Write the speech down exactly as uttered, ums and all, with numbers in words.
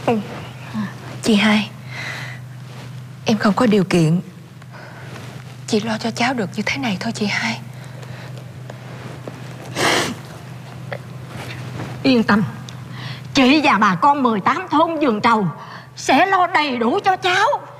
Ừ. Chị hai, em không có điều kiện, chỉ lo cho cháu được như thế này thôi chị hai. Yên tâm, chị và bà con mười tám thôn vườn trầu sẽ lo đầy đủ cho cháu.